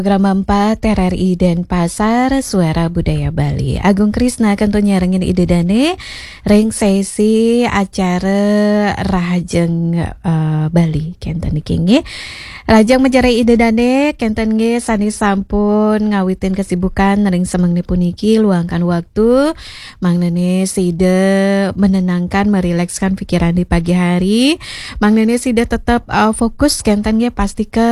Program 4 RRI Denpasar Suara Budaya Bali. Agung Krisna akan nyarengin ide dane ring sesi acara Rahajeng Bali kenten iki nggih. Rajang menjarai ide dane kenten nggih sani sampun ngawitin kesibukan ring semengni puniki luangkan waktu mangnene sida menenangkan merilekskan pikiran di pagi hari. Mangnene sida tetap fokus kenten nggih pasti ke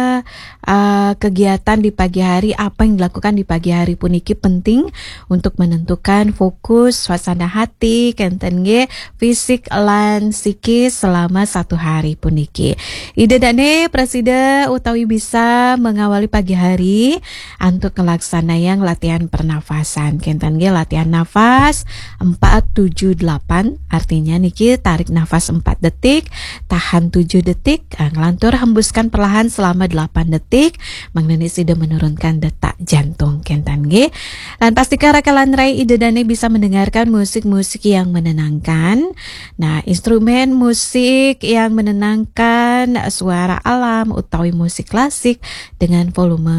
kegiatan di pagi hari, apa yang dilakukan di pagi hari puniki penting untuk menentukan fokus suasana hati kenten nggih fisik lan psikis selama satu hari puniki. Ide dane presida utawi bisa mengawali pagi hari untuk melaksanakan latihan pernafasan kenten nggih latihan nafas 4-7-8 artinya niki tarik nafas 4 detik, tahan 7 detik, ngelantur hembuskan perlahan selama 8 detik. Mangnene sida menurunkan detak jantung kenten nggih. Lan pastikan rakalan rai ide dane bisa mendengarkan musik-musik yang menenangkan. Nah, instrumen musik yang menenangkan, suara alam utawi musik klasik dengan volume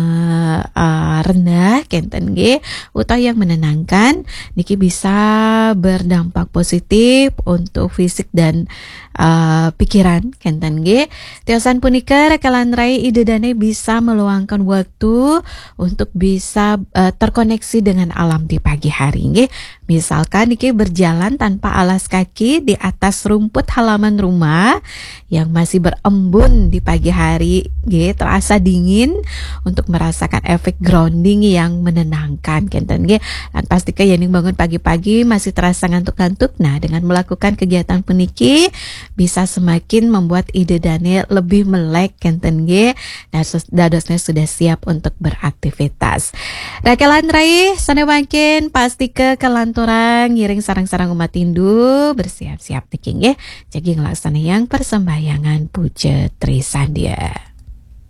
rendah kenten nggih utawi yang menenangkan niki bisa berdampak positif untuk fisik dan pikiran kenten nggih. Tiosan punika rakalan rai ide dane bisa meluangkan waktu untuk bisa terkoneksi dengan alam di pagi hari nggih. Misalkan niki berjalan tanpa alas kaki di atas rumput halaman rumah yang masih berembun di pagi hari nggih, terasa dingin untuk merasakan efek grounding yang menenangkan kenten nggih. Dan pastikan yening bangun pagi-pagi masih terasa ngantuk-ngantuk. Nah, dengan melakukan kegiatan puniki bisa semakin membuat ide dane lebih melek kenten nggih. Dadosnya sudah siap untuk beraktivitas. Rakalan rai sana makin pasti ke kelanturan ngiring sarang-sarang umat Hindu bersiap-siap niki nggih. Jadi ngelaksanakan yang persembahyangan puja Trisandia.